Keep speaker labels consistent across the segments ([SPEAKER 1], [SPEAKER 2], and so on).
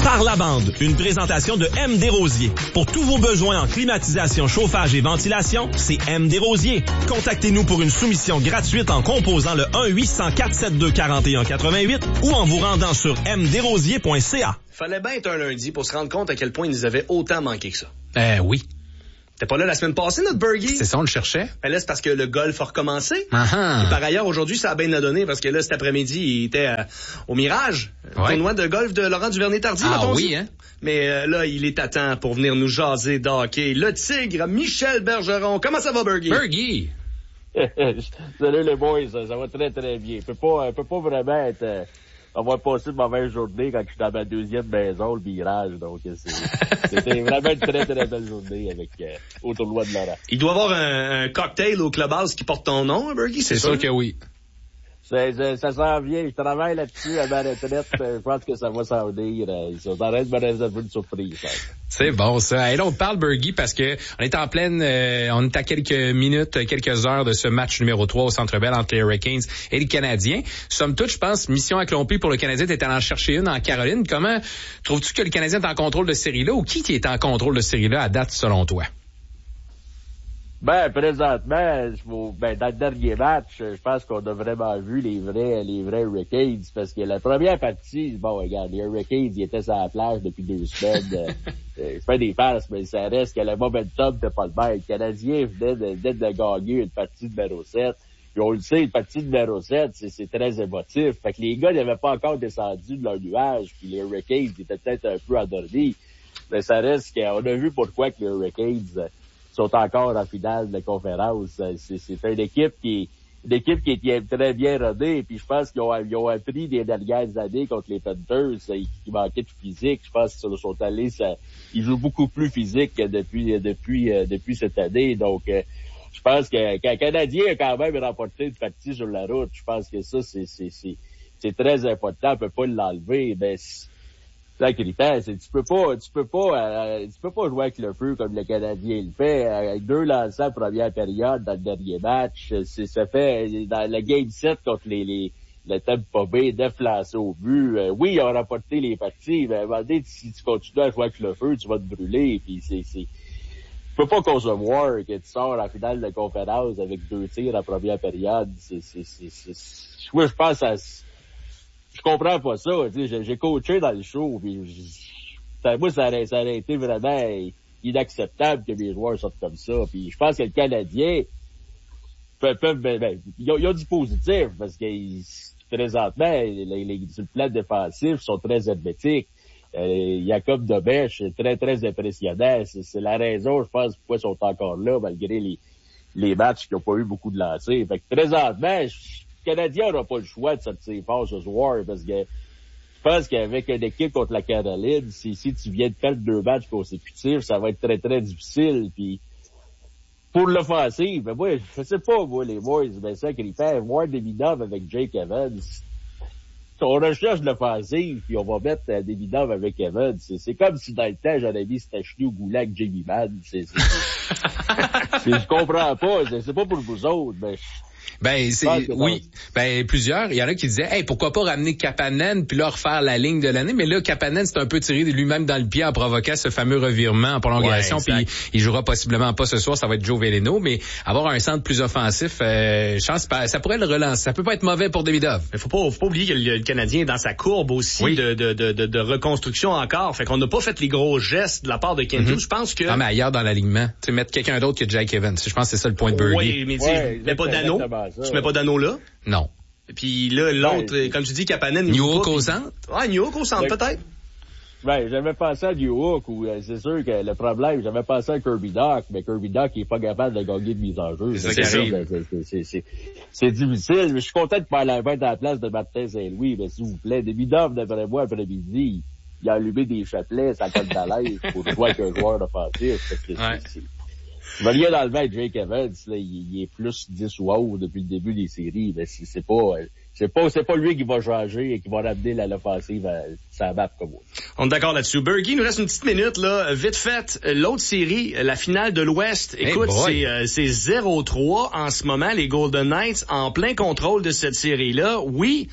[SPEAKER 1] Par la bande, une présentation de M. Desrosiers. Pour tous vos besoins en climatisation, chauffage et ventilation, c'est M. Desrosiers. Contactez-nous pour une soumission gratuite en composant le 1-800-472-4188 ou en vous rendant sur mdesrosiers.ca.
[SPEAKER 2] Fallait bien être un lundi pour se rendre compte à quel point ils nous avaient autant manqué que ça.
[SPEAKER 3] Oui.
[SPEAKER 2] T'es pas là la semaine passée, notre Burgie?
[SPEAKER 3] C'est ça, on le cherchait.
[SPEAKER 2] Ben là, c'est parce que le golf a recommencé. Et par ailleurs, aujourd'hui, ça a bien donné parce que là, cet après-midi, il était au Mirage, tournoi de golf de Laurent Duvernay-Tardy.
[SPEAKER 3] Oui, hein?
[SPEAKER 2] Mais là, il est à temps pour venir nous jaser d'hockey. Le Tigre, Michel Bergeron. Comment ça va, Burgie?
[SPEAKER 3] Burgie!
[SPEAKER 4] Salut les boys, ça va très très bien. Peut pas vraiment être... avoir passé une mauvaise journée quand je suis dans ma deuxième maison, le Mirage. Donc, c'était vraiment une très, très belle journée avec au tournoi de Laurent.
[SPEAKER 2] Il doit y avoir un cocktail au clubhouse qui porte ton nom, hein, Burgie?
[SPEAKER 3] C'est sûr que oui.
[SPEAKER 4] Ça s'en vient. Je travaille là-dessus à ma retraite. Je pense que ça va s'en venir. Ils sont en train de me réserver une surprise.
[SPEAKER 3] C'est bon, ça. Et là, on parle, Burgie, parce que on est en pleine, on est à quelques minutes, quelques heures de ce match numéro 3 au Centre Bell entre les Hurricanes et les Canadiens. Somme toute, je pense, mission accomplie pour le Canadien. T'es allé en chercher une en Caroline. Comment trouves-tu que le Canadien est en contrôle de cette série-là ou qui est en contrôle de cette série-là à date, selon toi?
[SPEAKER 4] Présentement, dans le dernier match, je pense qu'on a vraiment vu les vrais Hurricanes, parce que la première partie, regarde, les Hurricanes, ils étaient sur la plage depuis 2 semaines. Je fais des passes, mais ça reste que le momentum de pas le bail. Le Canadien venait de gagner une partie numéro 7. Puis on le sait, une partie numéro 7, c'est très émotif. Fait que les gars n'avaient pas encore descendu de leur nuage, puis les Hurricanes étaient peut-être un peu endormis. Mais ça reste qu'on a vu pourquoi que les Hurricanes sont encore en finale de conférence. C'est une équipe qui est très bien rodée, puis je pense qu'ils ont appris des dernières années contre les Panthers, qui manquaient de physique. Je pense qu'ils sont allés, ils jouent beaucoup plus physique que depuis cette année. Donc, je pense qu'un Canadien a quand même remporté une partie sur la route. Je pense que ça, c'est très important. On peut pas l'enlever, mais la critère, c'est tu peux pas jouer avec le feu comme le Canadien le fait. Avec 2 lancers en première période dans le dernier match, ça fait dans le game 7 contre le Tampa Bay, 9 lancers au but. Oui, ils ont remporté les parties, mais à un moment donné, si tu continues à jouer avec le feu, tu vas te brûler. Puis tu peux pas concevoir que tu sors en finale de conférence avec 2 tirs en première période. Moi, je pense à je comprends pas ça. J'ai coaché dans le show, puis moi, ça aurait été vraiment inacceptable que mes joueurs sortent comme ça. Puis je pense que le Canadien ils ont du positif, parce que présentement, sur le plan défensif, sont très hermétiques. Jacob Dobèche est très, très impressionnant. C'est la raison, je pense, pourquoi ils sont encore là, malgré les matchs qui n'ont pas eu beaucoup de lancers. Fait que présentement, le Canadien n'aura pas le choix de sortir fort ce soir, parce que je pense qu'avec une équipe contre la Caroline, si tu viens de perdre 2 matchs consécutifs, ça va être très, très difficile. Puis pour l'offensive, moi, je sais pas, moi, les boys, ça qu'il fait, voir Demidov avec Jake Evans. On recherche l'offensive, puis on va mettre Demidov avec Evans. C'est comme si dans le temps, j'aurais mis Stachny ou Goulet avec Jamie Mann. Je comprends pas. C'est pas pour vous autres, mais
[SPEAKER 3] plusieurs. Il y en a qui disaient, hey, pourquoi pas ramener Kapanen puis là refaire la ligne de l'année. Mais là, Kapanen, c'est un peu tiré de lui-même dans le pied en provoquant ce fameux revirement en prolongation. Puis il jouera possiblement pas ce soir. Ça va être Joe Veleno. Mais avoir un centre plus offensif, je pense que ça pourrait le relancer. Ça peut pas être mauvais pour Demidov.
[SPEAKER 2] Mais faut pas oublier que le Canadien est dans sa courbe aussi de reconstruction encore. Fait qu'on n'a pas fait les gros gestes de la part de Kent. Je pense que...
[SPEAKER 3] Ah, mais ailleurs dans l'alignement. Tu sais, mettre quelqu'un d'autre que Jake Evans. Je pense que c'est ça le point de Burgie.
[SPEAKER 2] Oui, mais tu mets pas d'anneau. Tu mets pas d'anneau là?
[SPEAKER 3] Non.
[SPEAKER 2] Puis là, l'autre, comme tu dis, Kapanen...
[SPEAKER 3] Newhook au centre?
[SPEAKER 2] Ouais, Newhook au centre, peut-être.
[SPEAKER 4] J'avais pensé à Newhook, ou c'est sûr que le problème, j'avais pensé à Kirby Dach, mais Kirby Dach, il est pas capable de gagner de mise en jeu.
[SPEAKER 3] C'est ça qui arrive.
[SPEAKER 4] C'est difficile, mais je suis content de faire la vente à la place de Martin Saint-Louis, mais s'il vous plaît, Demidov, d'après moi, après-midi, il a allumé des chapelets, ça colle à l'aise pour jouer avec un joueur offensif, parce que je vais rien enlever avec Jake Evans, là, il est plus 10 ou haut depuis le début des séries, mais c'est pas lui qui va changer et qui va ramener l'offensive à sa map comme moi.
[SPEAKER 2] On est d'accord là-dessus. Burgie, il nous reste une petite minute, là. Vite fait, l'autre série, la finale de l'Ouest. Écoute, c'est 0-3 en ce moment, les Golden Knights en plein contrôle de cette série-là. Oui,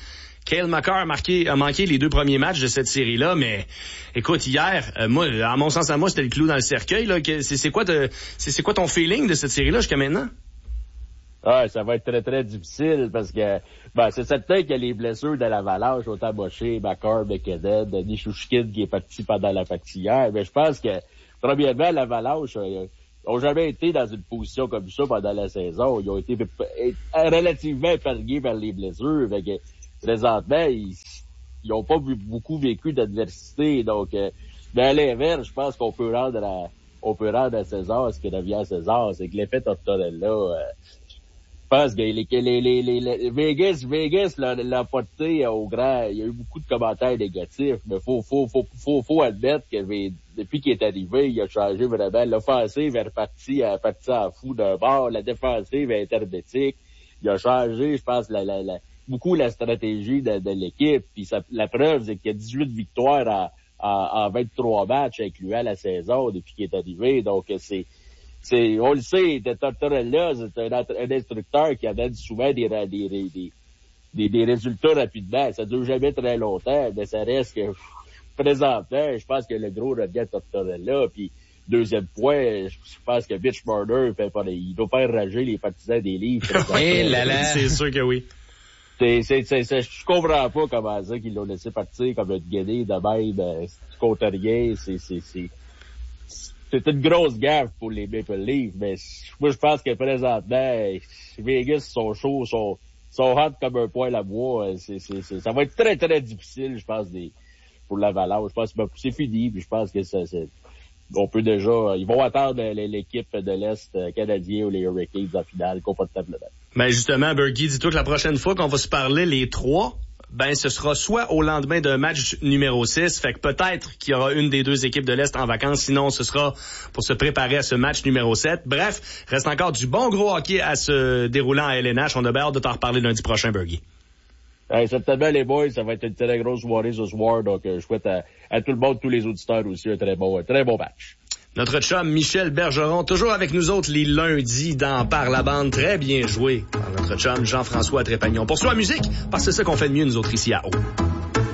[SPEAKER 2] Cale Makar a manqué les 2 premiers matchs de cette série-là, mais écoute, hier, moi, à mon sens, c'était le clou dans le cercueil. Là. C'est quoi ton feeling de cette série-là jusqu'à maintenant?
[SPEAKER 4] Ah, ça va être très, très difficile parce que c'est certain qu'il y a les blessures de l'Avalanche, autant Boucher, Makar, McKinnon, Nichushkin qui est parti pendant la partie hier. Mais je pense que, premièrement, l'Avalanche ont jamais été dans une position comme ça pendant la saison. Ils ont été relativement épargnés par les blessures. Fait que, présentement, ils n'ont pas beaucoup vécu d'adversité. Donc, mais à l'inverse, je pense qu'on peut rendre à César ce qui revient à César. C'est que l'effet Tortorella, je pense que les Vegas l'a porté au grand. Il y a eu beaucoup de commentaires négatifs, mais faut admettre que depuis qu'il est arrivé, il a changé vraiment. L'offensive est partie en fou d'un bord, la défensive est hermétique. Il a changé, je pense, beaucoup la stratégie de l'équipe. Puis la preuve, c'est qu'il y a 18 victoires en 23 matchs incluant la saison depuis qu'il est arrivé. Donc on le sait, Tortorella, c'est un instructeur qui amène souvent des résultats rapidement. Ça dure jamais très longtemps, mais ça reste que, présentement, je pense que le gros revient à Tortorella. Puis, deuxième point, je pense que Mitch Marner il doit pas enrager les partisans des livres.
[SPEAKER 2] C'est sûr que oui.
[SPEAKER 4] Je comprends pas comment ça qu'ils l'ont laissé partir comme un guédé de même, contre rien. C'est une grosse gaffe pour les Maple Leafs, mais moi, je pense que présentement, Vegas sont chauds, sont hot comme un poêle à bois. Ça va être très, très difficile, je pense, pour l'Avalanche. Je pense que c'est fini, puis je pense que on peut déjà, ils vont attendre l'équipe de l'Est canadien ou les Hurricanes en finale, confortablement.
[SPEAKER 2] Ben, justement, Bergie, dis-toi que la prochaine fois qu'on va se parler, les 3, ce sera soit au lendemain d'un match numéro 6, fait que peut-être qu'il y aura une des 2 équipes de l'Est en vacances, sinon ce sera pour se préparer à ce match numéro 7. Bref, reste encore du bon gros hockey à se déroulant à LNH. On a bien hâte de t'en reparler lundi prochain, Bergie.
[SPEAKER 4] Certainement, les boys, ça va être une très grosse soirée ce soir, donc je souhaite à tout le monde, tous les auditeurs aussi, un très bon match.
[SPEAKER 2] Notre chum Michel Bergeron, toujours avec nous autres les lundis dans Par la bande, très bien joué par notre chum Jean-François Trépagnon. Pour soi musique, parce que c'est ça qu'on fait de mieux nous autres ici à Haut.